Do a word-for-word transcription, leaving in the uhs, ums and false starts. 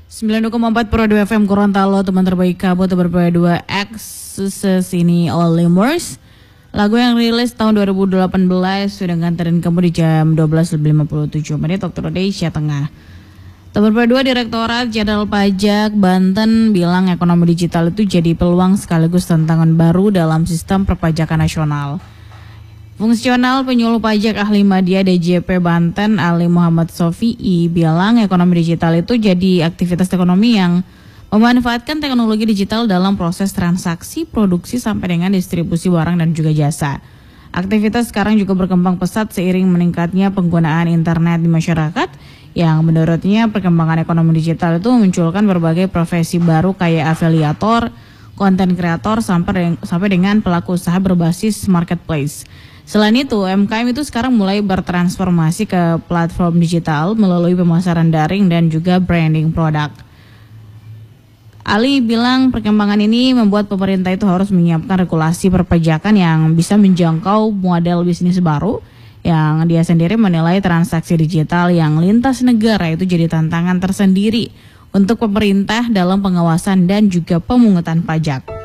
sembilan puluh koma empat Pro dua F M Gorontalo, teman terbaik kabut berbeda dua X sukses ini All Limers. Lagu yang rilis tahun dua ribu delapan belas sudah nganterin kamu di jam dua belas lebih lima puluh tujuh menit waktu Indonesia Tengah. Teman berdua Direktorat Jenderal Pajak Banten bilang ekonomi digital itu jadi peluang sekaligus tantangan baru dalam sistem perpajakan nasional. Fungsional penyuluh pajak ahli media D J P Banten Ali Muhammad Sofi'i bilang ekonomi digital itu jadi aktivitas ekonomi yang memanfaatkan teknologi digital dalam proses transaksi, produksi sampai dengan distribusi barang dan juga jasa. Aktivitas sekarang juga berkembang pesat seiring meningkatnya penggunaan internet di masyarakat yang menurutnya perkembangan ekonomi digital itu memunculkan berbagai profesi baru kayak afiliator, konten kreator sampai sampai dengan pelaku usaha berbasis marketplace. Selain itu, U M K M itu sekarang mulai bertransformasi ke platform digital melalui pemasaran daring dan juga branding produk. Ali bilang perkembangan ini membuat pemerintah itu harus menyiapkan regulasi perpajakan yang bisa menjangkau model bisnis baru yang dia sendiri menilai transaksi digital yang lintas negara itu jadi tantangan tersendiri untuk pemerintah dalam pengawasan dan juga pemungutan pajak.